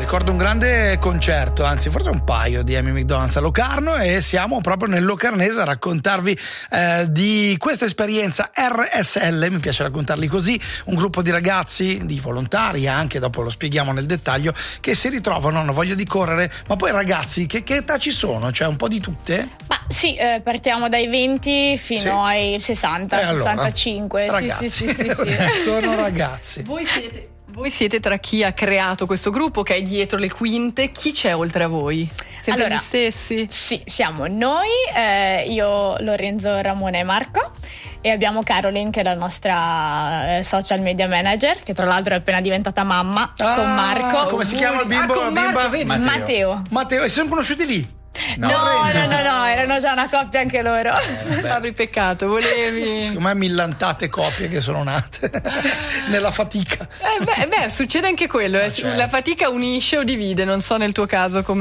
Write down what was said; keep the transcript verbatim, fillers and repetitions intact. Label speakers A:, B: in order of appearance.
A: Ricordo un grande concerto, anzi forse un paio di Amy McDonald's a Locarno, e siamo proprio nel locarnese a raccontarvi eh, di questa esperienza R S L, mi piace raccontarli così, un gruppo di ragazzi, di volontari anche, dopo lo spieghiamo nel dettaglio, che si ritrovano, hanno voglia di correre, ma poi ragazzi, che, che età ci sono? Cioè un po' di tutte?
B: Ma sì, eh, partiamo dai venti fino sì. ai sessanta,
A: eh, allora,
B: sessantacinque.
A: Ragazzi,
B: sì, sì, sì, sì, sì.
A: sono ragazzi.
C: Voi siete... Voi siete tra chi ha creato questo gruppo, che è dietro le quinte. Chi c'è oltre a voi? Sempre
B: allora,
C: gli stessi?
B: Sì, siamo noi, eh, io, Lorenzo, Ramone e Marco, e abbiamo Caroline, che è la nostra eh, social media manager, che tra l'altro è appena diventata mamma,
A: ah,
B: con Marco.
A: Come si chiama il bimbo?
B: Ah, con
A: la
B: Marco,
A: bimba?
B: Matteo. Matteo.
A: Matteo, e si sono conosciuti lì?
B: No, no, no, no, no, erano già una coppia anche loro.
C: Eh, Apri peccato, volevi.
A: Secondo me millantate coppie che sono nate nella fatica.
C: Eh beh, beh, succede anche quello, eh.
A: Certo.
C: La fatica unisce o divide, non so nel tuo caso come